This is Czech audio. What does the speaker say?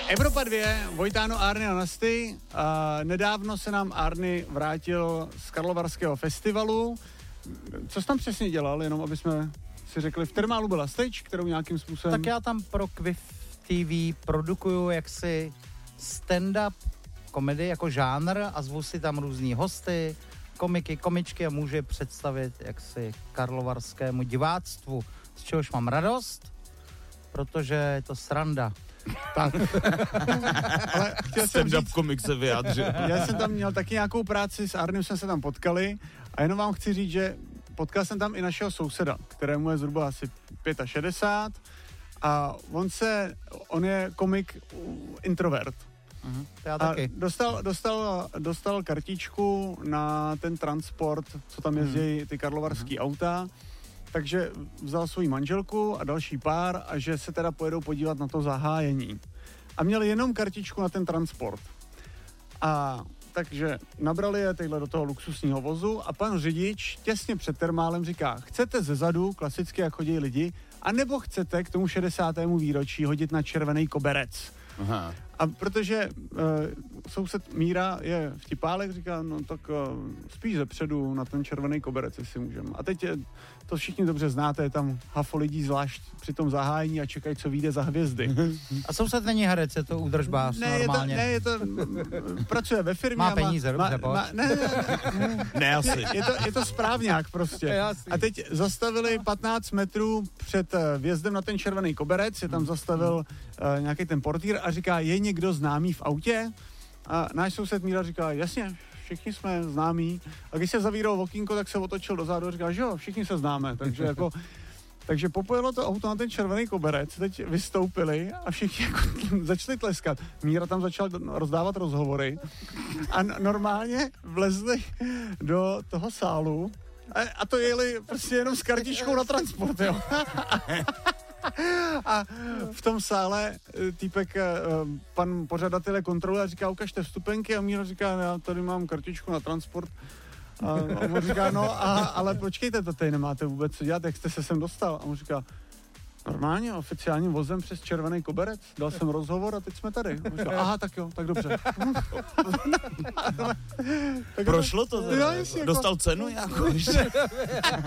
Evropa 2, Vojtáno, Árny a Nasty. Nedávno se nám Árny vrátil z Karlovarského festivalu. Co jsi tam přesně dělal, jenom aby jsme si řekli, v Termálu byla stage, kterou nějakým způsobem... Tak já tam pro Quiff TV produkuju jaksi stand-up komedii jako žánr a zvu si tam různý hosty, komiky, komičky a můžu je představit jaksi karlovarskému diváctvu, z čehož mám radost, protože je to sranda. Tak. Ale stand-up komik se vyjádřil. Já jsem tam měl taky nějakou práci, s Arnem jsme se tam potkali a jenom vám chci říct, že potkal jsem tam i našeho souseda, kterému je zhruba asi 65 a on je komik introvert. Já taky. Dostal kartičku na ten transport, co tam jezdí ty karlovarský auta, takže vzal svou manželku a další pár a že se teda pojedou podívat na to zahájení. A měli jenom kartičku na ten transport. A takže nabrali je takhle do toho luxusního vozu a pan řidič těsně před Termálem říká, chcete zezadu, klasicky jak chodí lidi, anebo chcete k tomu 60. výročí hodit na červený koberec. Aha. A protože soused Míra je vtipálek, říká, no tak spíš zepředu na ten červený koberec, jestli můžeme. A teď to všichni dobře znáte, je tam hafo lidí zvlášť při tom zahájení a čekají, co vyjde za hvězdy. A soused není herec, je to údržbář normálně. Je to pracuje ve firmě. Má peníze, dobře, pojď. Ne, asi. Je to správňák prostě. A teď zastavili 15 metrů před vjezdem na ten červený koberec, je tam zastavil nějaký ten portýr a říká, je někdo známý v autě? A náš soused Míra říká, jasně, všichni jsme známí. A když se zavíral okýnko, tak se otočil dozadu a říká, že jo, všichni se známe. Takže popojelo to auto na ten červený koberec, teď vystoupili a všichni jako začali tleskat. Míra tam začal rozdávat rozhovory a normálně vlezli do toho sálu a to jeli prostě jenom s kartičkou na transport, jo. A v tom sále týpek, pan pořadatel je kontroluje a říká, ukažte vstupenky a Míra říká, já tady mám kartičku na transport. A on říká, no ale počkejte, to tady nemáte vůbec co dělat, jak jste se sem dostal? A on říká, normálně, oficiálním vozem přes červený koberec, dal jsem rozhovor a teď jsme tady. On říká, aha, tak jo, tak dobře. Prošlo to? Jo, jestli, dostal cenu nějakou?